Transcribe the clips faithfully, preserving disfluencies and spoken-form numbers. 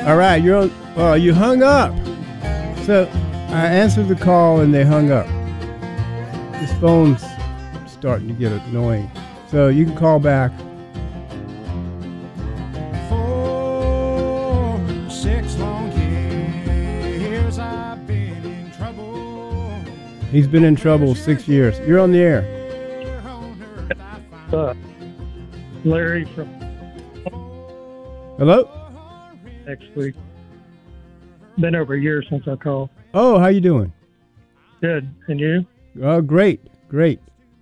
All right, you're on. Uh, you hung up. So I answered the call and they hung up. This phone's starting to get annoying. So you can call back. For six long years I've been in trouble. He's been in trouble six years. You're on the air. Uh, Larry from Hello? next week. Been over a year since I called. Oh, how you doing? Good. And you? Oh, great, great.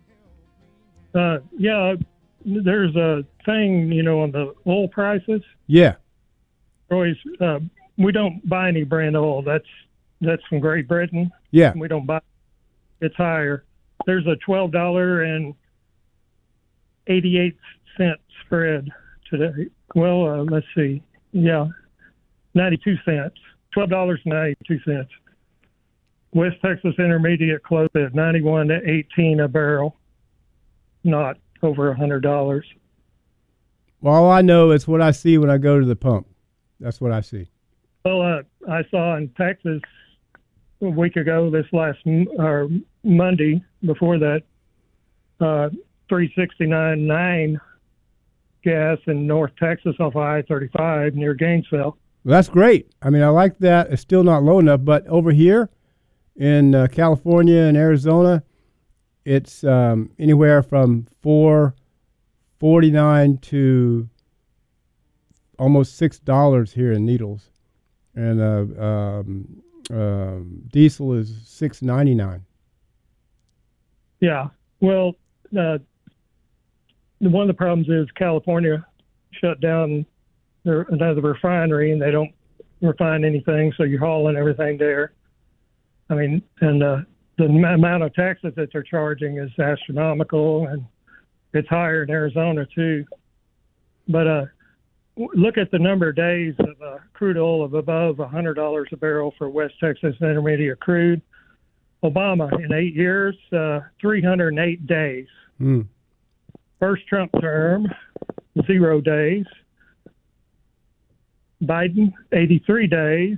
Uh, yeah, there's a thing, you know, on the oil prices. Yeah. Always, uh, we don't buy any brand oil. That's that's from Great Britain. Yeah. We don't buy. It's higher. There's a twelve dollar and eighty-eight cent spread today. Well, uh, let's see. Yeah, ninety-two cents. twelve dollars and ninety-two cents. West Texas Intermediate closed at ninety-one to eighteen a barrel. Not over one hundred dollars. Well, all I know is what I see when I go to the pump. That's what I see. Well, uh, I saw in Texas a week ago, this last or Monday before that, uh, three sixty-nine nine gas in North Texas off I thirty-five near Gainesville. Well, that's great. I mean, I like that. It's still not low enough, but over here in uh, California and Arizona, it's um, anywhere from four forty-nine to almost six dollars here in Needles, and uh, um, um, diesel is six ninety-nine. Yeah. Well, uh, one of the problems is California shut down their another refinery, and they don't refine anything, so you're hauling everything there. I mean, and uh, the m- amount of taxes that they're charging is astronomical, and it's higher in Arizona too. But uh, w- look at the number of days of uh, crude oil of above one hundred dollars a barrel for West Texas Intermediate crude. Obama, in eight years, uh, three hundred eight days. Mm. First Trump term, zero days. Biden, eighty-three days.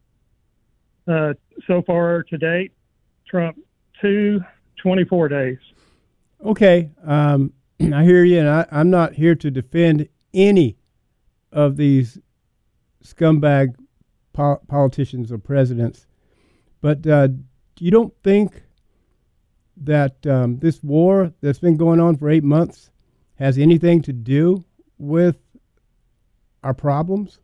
Uh, so far to date, Trump, two, twenty-four days. Okay, um, I hear you, and I, I'm not here to defend any of these scumbag pol- politicians or presidents, but uh, you don't think that um, this war that's been going on for eight months has anything to do with our problems?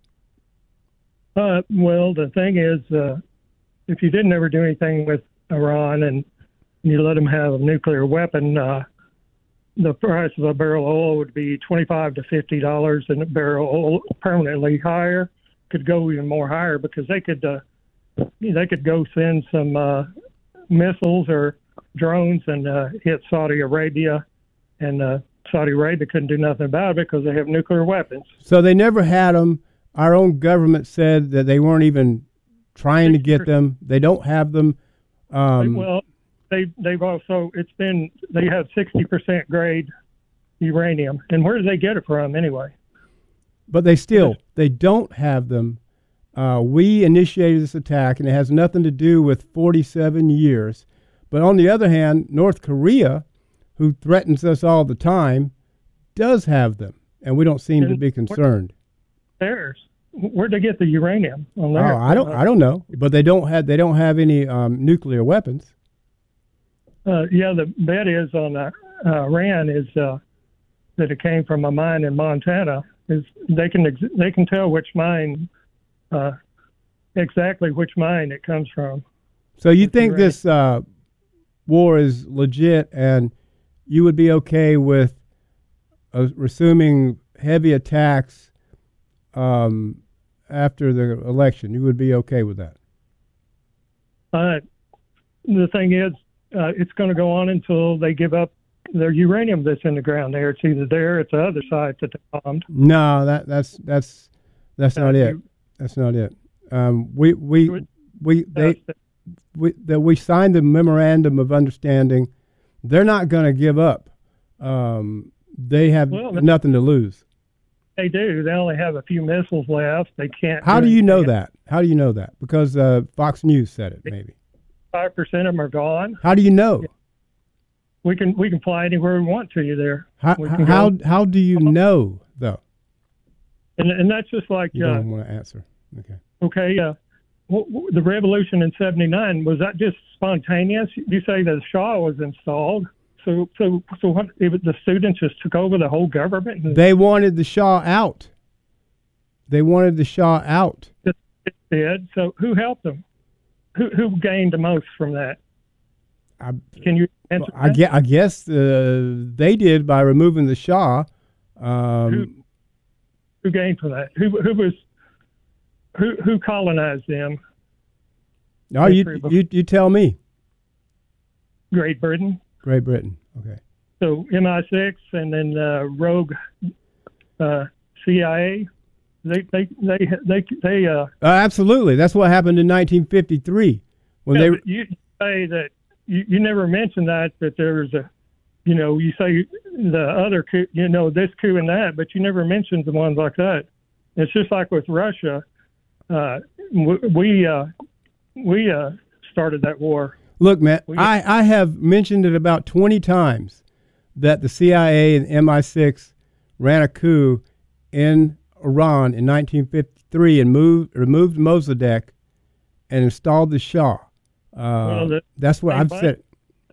Uh, well, the thing is, uh, if you didn't ever do anything with Iran and you let them have a nuclear weapon, uh, the price of a barrel of oil would be twenty-five to fifty dollars, and a barrel of oil permanently higher could go even more higher because they could uh, they could go send some uh, missiles or drones and uh, hit Saudi Arabia, and uh, Saudi Arabia couldn't do nothing about it because they have nuclear weapons. So they never had them. Our own government said that they weren't even trying to get them. They don't have them. Um, well, they they've also it's been they have sixty percent grade uranium, and where do they get it from anyway? But they still they don't have them. Uh, we initiated this attack, and it has nothing to do with forty-seven years. But on the other hand, North Korea, who threatens us all the time, does have them, and we don't seem and to be concerned. Theirs. Where'd they get the uranium on there? Oh, I don't, I don't know, but they don't have, they don't have any um, nuclear weapons. Uh, yeah, the bet is on uh, uh, Iran is uh, that it came from a mine in Montana. Is they can ex- they can tell which mine, uh, exactly which mine it comes from. So you think this uh, war is legit, and you would be okay with uh, resuming heavy attacks um, after the election? You would be okay with that? Uh, the thing is, uh, it's going to go on until they give up their uranium that's in the ground there. It's either there or it's the other side that they bombed. No, that that's that's that's not it. That's not it. Um, we we we they we that we signed the memorandum of understanding. They're not going to give up. Um, they have Well, nothing to lose. they do. They only have a few missiles left. They can't. How do you know that? How do you know that? Because uh, Fox News said it, maybe. Five percent of them are gone. How do you know? We can we can fly anywhere we want to you there. How We can how go- how do you know though? and and that's just like You uh, don't want to answer. Okay. okay. Uh, w- w- the revolution in seventy-nine, was that just spontaneous? You say the Shah was installed. So, so, so what? It was, the students just took over the whole government. And They wanted the Shah out. They wanted the Shah out. it did. So, who helped them? Who who gained the most from that? I, Can you answer I that? guess, I guess uh, they did by removing the Shah. Um, Who- Who gained from that? Who who was who who colonized them? no, you, history you you tell me. Great Britain. Great Britain. Okay. So M I six and then uh, rogue uh, C I A. They they they they they. Uh, Uh, absolutely. That's what happened in nineteen fifty-three when yeah, they. but you say that you, you never mentioned that that there was a, you know, you say the other coup, you know, this coup and that, but you never mentioned the ones like that. It's just like with Russia. Uh, we we, uh, we uh, started that war. Look, man, We- I, I have mentioned it about twenty times that the C I A and M I six ran a coup in Iran in nineteen fifty-three and moved, removed Mossadegh and installed the Shah. Uh, Well, the- that's what they I've buy- said.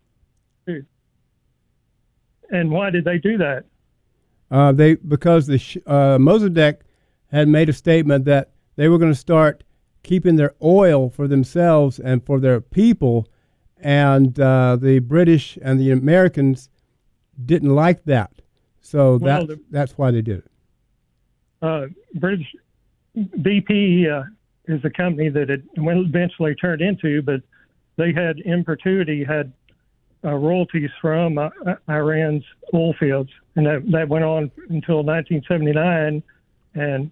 And why did they do that? Uh, they because the sh- uh, Mossadegh had made a statement that they were going to start keeping their oil for themselves and for their people, and uh, the British and the Americans didn't like that, so Well, that the- that's why they did it. Uh, British B P uh, is a company that it well, eventually turned into, but they had in perpetuity had uh, royalties from uh, Iran's oil fields, and that, that went on until nineteen seventy-nine, and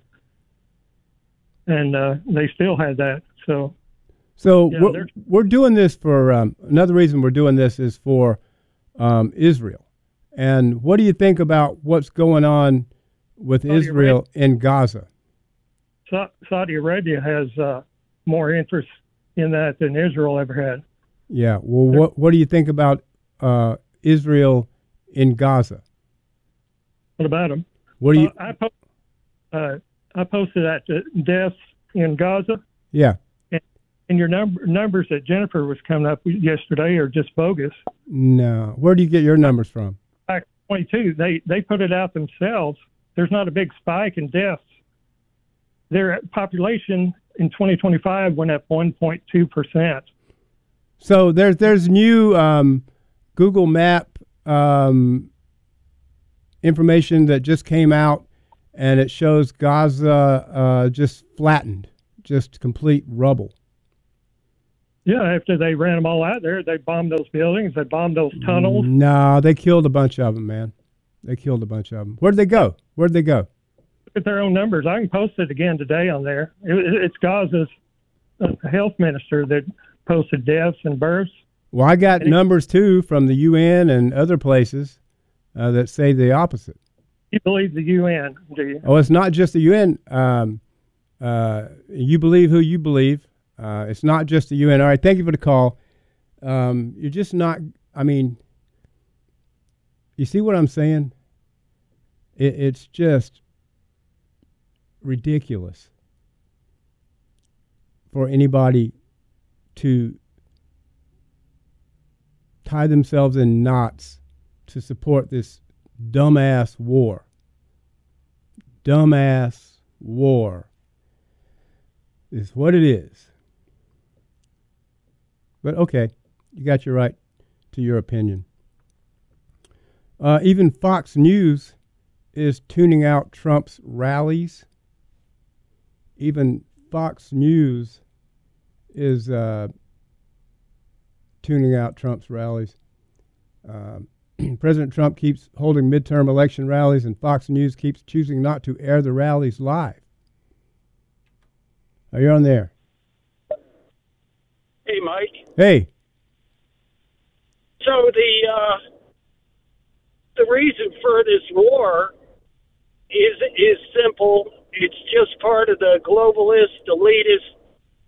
and uh, they still had that. So So Yeah, we're, they're- we're doing this for um, another reason. We're doing this is for um, Israel. And what do you think about what's going on with Saudi Israel in Gaza? Sa- Saudi Arabia has uh, more interest in that than Israel ever had. Yeah. Well, what what do you think about uh, Israel in Gaza? What about them? What do you? Uh, I, po- uh, I posted that uh, deaths in Gaza, yeah. and your number, numbers that Jennifer was coming up with yesterday are just bogus. No. Where do you get your numbers from? Back twenty-two, they they put it out themselves. There's not a big spike in deaths. Their population in twenty twenty-five went up one point two percent. So there's there's new um, Google Map um, information that just came out, and it shows Gaza uh, just flattened, just complete rubble. Yeah, after they ran them all out there, they bombed those buildings, they bombed those tunnels. No, they killed a bunch of them, man. They killed a bunch of them. Where'd they go? Where'd they go? Look at their own numbers. I can post it again today on there. It, it's Gaza's uh, health minister that posted deaths and births. Well, I got Any- numbers too from the U N and other places uh, that say the opposite. You believe the U N, do you? Oh, it's not just the U N. Um, uh, you believe who you believe. Uh, it's not just the U N. All right, thank you for the call. Um, you're just not, I mean, you see what I'm saying? It, it's just ridiculous for anybody to tie themselves in knots to support this dumbass war. Dumbass war is what it is. But okay, you got your right to your opinion. Uh, even Fox News is tuning out Trump's rallies. Even Fox News is uh, tuning out Trump's rallies. Um, President Trump keeps holding midterm election rallies, and Fox News keeps choosing not to air the rallies live. Are you on there? Hey, Mike. Hey. So the uh, the reason for this war is is simple. It's just part of the globalist, elitist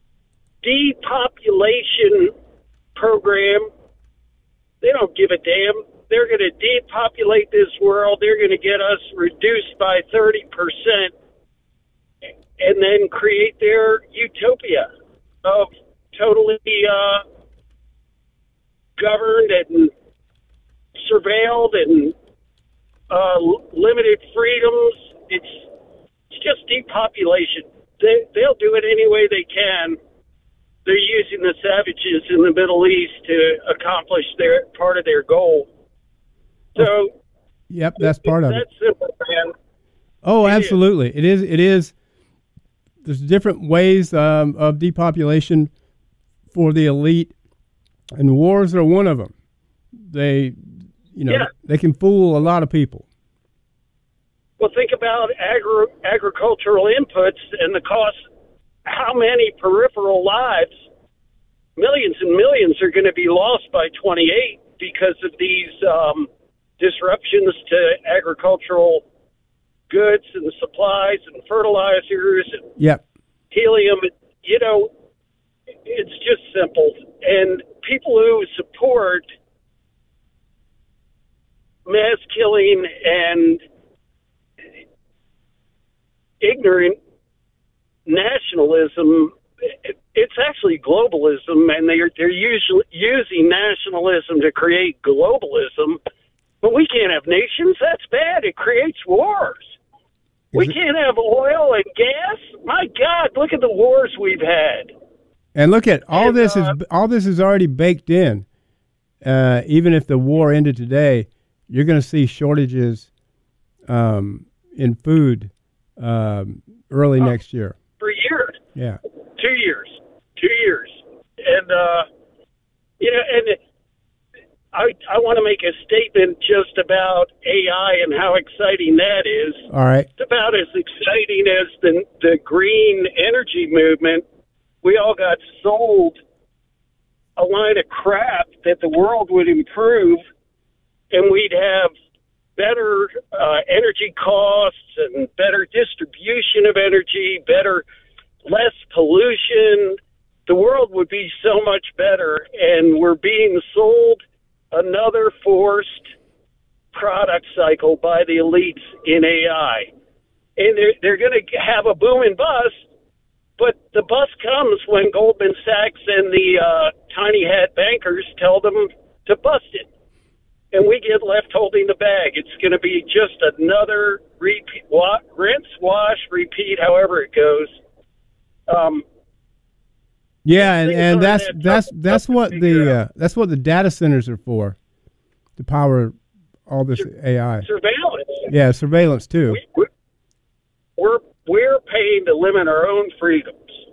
depopulation program. They don't give a damn. They're going to depopulate this world. They're going to get us reduced by thirty percent and then create their utopia of totally uh, governed and surveilled and uh, limited freedoms. It's it's just depopulation. They, they'll do it any way they can. They're using the savages in the Middle East to accomplish their part of their goal. So, yep, that's part of it. That's simple, man. Oh, It is. absolutely. It is. It is. There's different ways um, of depopulation for the elite, and wars are one of them. They, you know, Yeah. they can fool a lot of people. Well, think about agri- agricultural inputs and the cost. How many peripheral lives, millions and millions, are going to be lost by twenty-eight because of these um, disruptions to agricultural goods and supplies and fertilizers and Yep. helium. You know, it's just simple. And people who support mass killing and ignorant nationalism, it, it's actually globalism, and they're they're usually using nationalism to create globalism. But we can't have nations. That's bad. It creates wars. We Is it- can't have oil and gas. My God, look at the wars we've had. And look at all And, this uh, is all this is already baked in. Uh, even if the war ended today, you're going to see shortages um, in food um, early Oh. next year. For years. Yeah. Two years. Two years. And, uh, you know, and I, I want to make a statement just about A I and how exciting that is. All right. It's about as exciting as the, the green energy movement. We all got sold a line of crap that the world would improve and we'd have better uh, energy costs and better distribution of energy, better, less pollution. The world would be so much better, and we're being sold another forced product cycle by the elites in A I. And they're, they're going to have a boom and bust, but the bust comes when Goldman Sachs and the uh, tiny hat bankers tell them to bust it. And we get left holding the bag. It's going to be just another repeat, wa- rinse, wash, repeat, however it goes. Um, Yeah, and, things and are that's that that's tough- that's tough to what figure the out. uh, that's what the data centers are for, to power all this A I. surveillance. Yeah, surveillance too. We, we- we're we're paying to limit our own freedoms.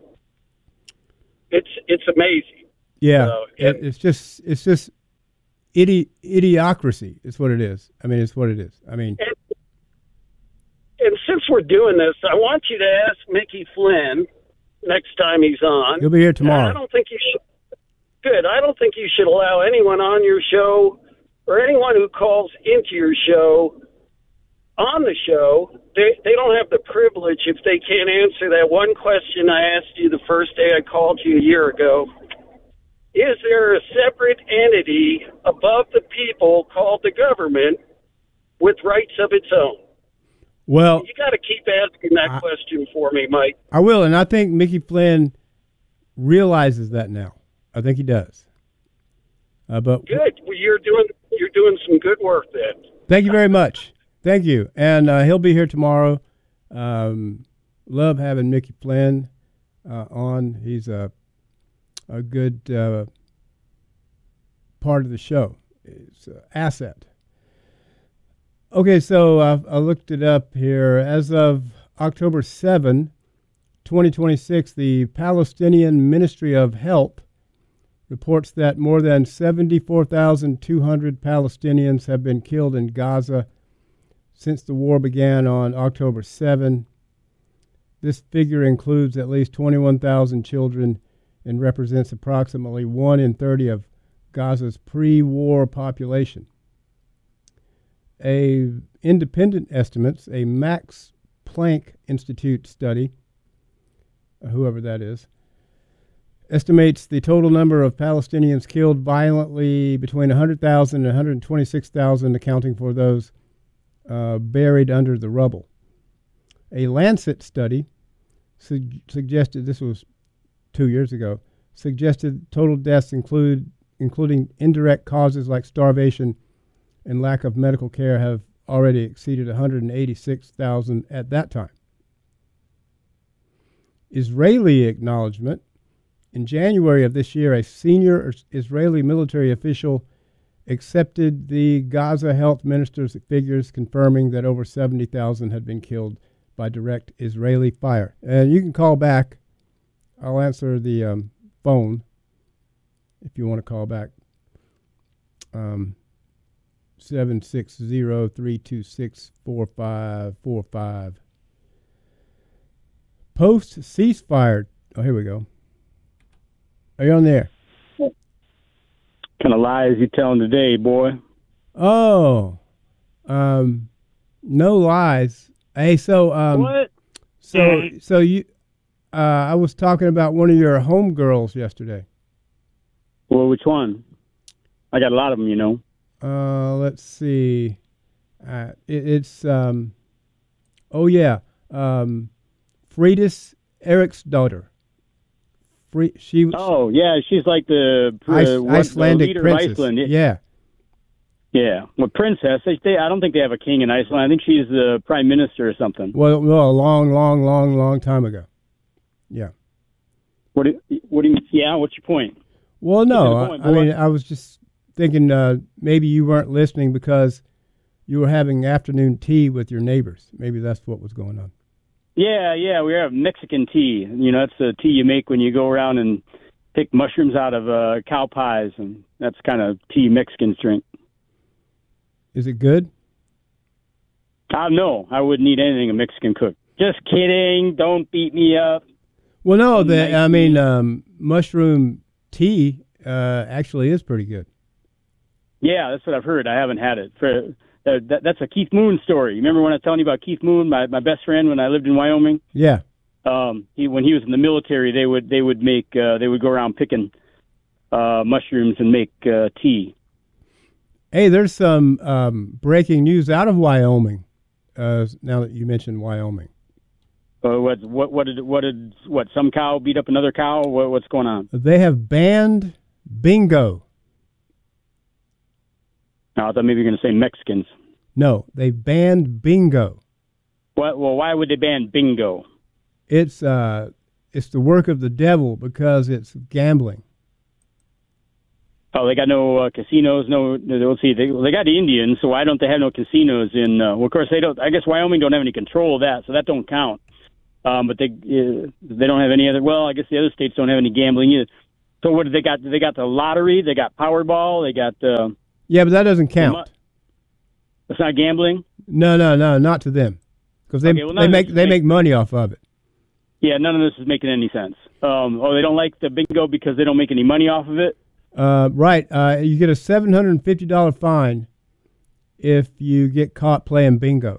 It's it's amazing. Yeah, So, it, and- it's just it's just idi- idiocracy. Is what it is. I mean, it's what it is. I mean, And, and since we're doing this, I want you to ask Mickey Flynn next time he's on. you'll be here I tomorrow. don't think you should. Good. I don't think you should allow anyone on your show or anyone who calls into your show on the show. They they don't have the privilege if they can't answer that one question I asked you the first day I called you a year ago. Is there a separate entity above the people called the government with rights of its own? Well, You got to keep asking that I- question for me, Mike. I will, and I think Mickey Flynn realizes that now. I think he does. Uh, but Good. Well, you're doing you're doing some good work then. thank you very much. Thank you, and uh, he'll be here tomorrow. Um, love having Mickey Flynn uh, on. He's a a good uh, part of the show. It's an asset. Okay, so uh, I looked it up here. As of October seventh, twenty twenty-six, the Palestinian Ministry of Health reports that more than seventy-four thousand two hundred Palestinians have been killed in Gaza since the war began on October seventh. This figure includes at least twenty-one thousand children and represents approximately one in thirty of Gaza's pre-war population. a independent estimates, a Max Planck Institute study, uh, whoever that is, estimates the total number of Palestinians killed violently between one hundred thousand and one hundred twenty-six thousand, accounting for those uh, buried under the rubble. A Lancet study su- suggested, this was two years ago, suggested total deaths include including indirect causes like starvation and lack of medical care have already exceeded one hundred eighty-six thousand at that time. Israeli acknowledgement. In January of this year, a senior Israeli military official accepted the Gaza health minister's figures, confirming that over seventy thousand had been killed by direct Israeli fire. And you can call back. I'll answer the um, phone if you want to call back. Um, seven six zero, three two six, four five four five. Post ceasefire. Oh, here we go. Are you on there? Kind of lies you telling today, boy? Oh, um, no lies. Hey, so um, What? so so you, uh, I was talking about one of your homegirls yesterday. Well, which one? I got a lot of them, you know. Uh, let's see. Uh, it, it's um, oh yeah, um, Friedis Eric's daughter. Free, she Oh, yeah, she's like the uh, Ice, what, Icelandic the leader princess. of Iceland. Yeah. Yeah, well, princess. They, they, I don't think they have a king in Iceland. I think she's the prime minister or something. Well, well, a long, long, long, long time ago. Yeah. What do, what do you? Yeah, what's your point? Well, no, Get to the point, I, I mean, boy. I was just thinking uh, maybe you weren't listening because you were having afternoon tea with your neighbors. Maybe that's what was going on. Yeah, yeah, we have Mexican tea. You know, that's the tea you make when you go around and pick mushrooms out of uh, cow pies, and that's kind of tea Mexicans drink. Is it good? Uh, no, I wouldn't eat anything a Mexican cook. Just kidding. Don't beat me up. Well, no, the Nice I mean, tea. um, mushroom tea uh, actually is pretty good. Yeah, that's what I've heard. I haven't had it. For uh, that, that's a Keith Moon story. Remember when I was telling you about Keith Moon, my, my best friend when I lived in Wyoming? Yeah. Um, he when he was in the military, they would they would make uh, they would go around picking uh, mushrooms and make uh, tea. Hey, there's some um, breaking news out of Wyoming. Uh, now that you mentioned Wyoming, Uh, what what what did what did what some cow beat up another cow? What, what's going on? they have banned bingo. No, I thought maybe you were going to say Mexicans. No, they banned bingo. What? Well, why would they ban bingo? It's uh, it's the work of the devil because it's gambling. Oh, they got no uh, casinos. No, no, let's see. They they got the Indians, so why don't they have no casinos in? Uh, well, of course they don't. I guess Wyoming don't have any control of that, so that don't count. Um, but they uh, they don't have any other. Well, I guess the other states don't have any gambling either. So what do they got? They got the lottery. They got Powerball. They got. Uh, Yeah, but that doesn't count. It's not gambling. No, no, no, not to them, because they Okay, well, none they of make this they makes- make money off of it. Yeah, none of this is making any sense. Um, oh, they don't like the bingo because they don't make any money off of it. Uh, right. Uh, you get a seven hundred and fifty dollar fine if you get caught playing bingo.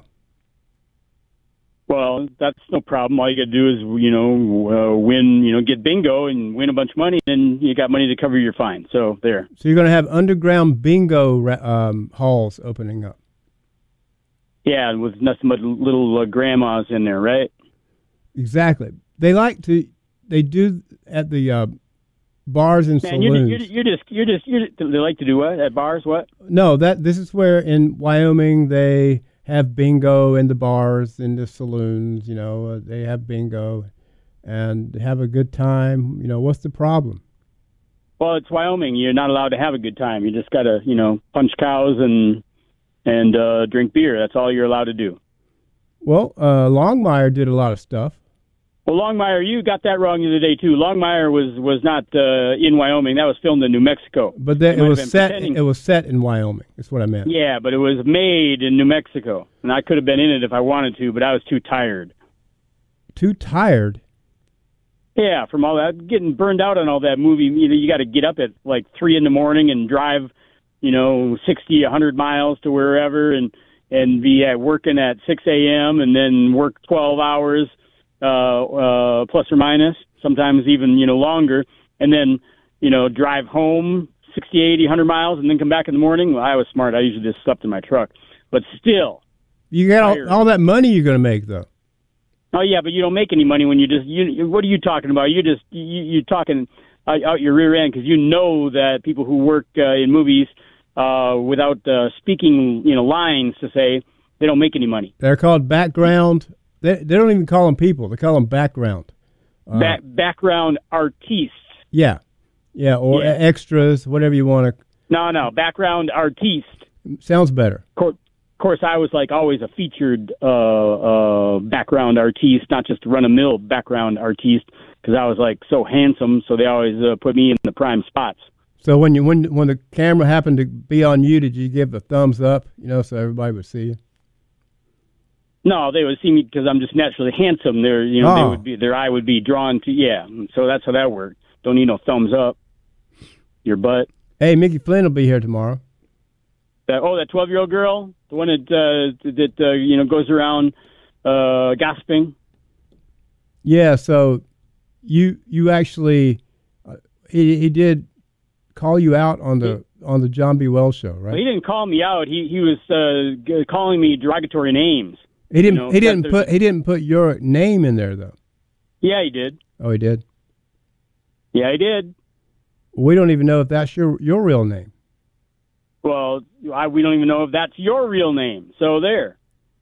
Well, that's no problem. All you got to do is, you know, uh, win, you know, get bingo and win a bunch of money, and you got money to cover your fine. So there. So you're going to have underground bingo ra- um, halls opening up. Yeah, with nothing but little uh, grandmas in there, right? Exactly. They like to. They do at the uh, bars and Man, you're, saloons. you're, you're just, you're just, you're, they like to do what at bars? What? No, that this is where in Wyoming they have bingo in the bars, in the saloons. You know, uh, they have bingo and have a good time. You know, what's the problem? Well, it's Wyoming. You're not allowed to have a good time. You just got to, you know, punch cows and and uh, drink beer. That's all you're allowed to do. Well, uh, Longmire did a lot of stuff. Well, Longmire, you got that wrong the other day too. Longmire was was not uh, in Wyoming. That was filmed in New Mexico. But that, You it might was have been set. pretending- It was set in Wyoming. That's what I meant. Yeah, but it was made in New Mexico, and I could have been in it if I wanted to, but I was too tired. Too tired. Yeah, from all that getting burned out on all that movie. You know, you got to get up at like three in the morning and drive, you know, sixty, a hundred miles to wherever, and and be at working at six a.m. and then work twelve hours uh, uh, plus or minus, sometimes even, you know, longer, and then, you know, drive home sixty, eighty, one hundred miles and then come back in the morning. Well, I was smart. I usually just slept in my truck. But still. You got all, all that money you're going to make, though. Oh, yeah, but you don't make any money when you just, you, what are you talking about? You just, you, you're talking out, out your rear end because you know that people who work uh, in movies uh, without uh, speaking, you know, lines to say, they don't make any money. They're called background. They, they don't even call them people. They call them background. Uh, Back, background artistes. Yeah. Yeah, or Yeah. extras, whatever you want to. No, no, background artiste. Sounds better. Of course, I was like always a featured uh, uh, background artiste, not just run-of-mill background artiste, because I was like so handsome, so they always uh, put me in the prime spots. So when you when when the camera happened to be on you, did you give a thumbs up? You know, so everybody would see you. No, they would see me because I'm just naturally handsome. They're, you know, Oh. they would be, their eye would be drawn to, yeah. So that's how that worked. Don't need no thumbs up. Your butt. Hey, Mickey Flynn will be here tomorrow. That, oh, that twelve-year-old girl, the one that uh, that uh, you know goes around uh, gossiping. Yeah. So you you actually uh, he he did call you out on the on the John B. Wells show, right? Well, he didn't call me out. He he was uh, g- calling me derogatory names. He didn't. You know, he didn't that put. He didn't put your name in there though. Yeah, he did. Oh, he did. Yeah, he did. We don't even know if that's your your real name. Well, I, we don't even know if that's your real name. So there.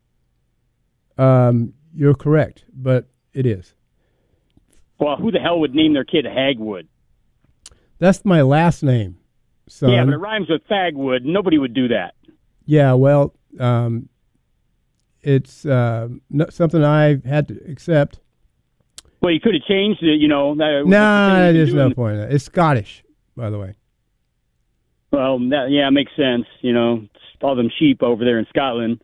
Um, you're correct, but it is. Well, who the hell would name their kid Hagwood? That's my last name, son. Yeah, but it rhymes with Fagwood. Nobody would do that. Yeah, well, um, it's uh, no, something I had to accept. Well, you could have changed it, you know. That, Nah, the thing you there's could no do. point in that. It's Scottish, by the way. Well, that, yeah, it makes sense. You know, all them sheep over there in Scotland.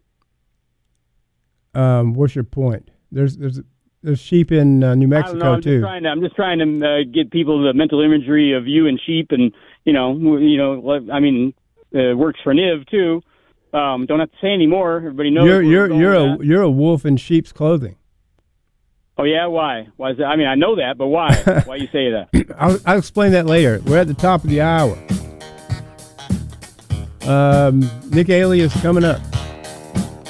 Um, what's your point? There's there's there's sheep in uh, New I don't Mexico know. I'm too. just trying to. I'm just trying to uh, get people the mental imagery of you and sheep, and you know, you know. I mean, uh, works for Niv too. Um, don't have to say any more. Everybody knows. You're where we're you're going you're with a that. you're a wolf in sheep's clothing. Oh yeah, why? Why is that? I mean, I know that, but why? Why you say that? I'll, I'll explain that later. We're at the top of the hour. Um, Nick Alias coming up.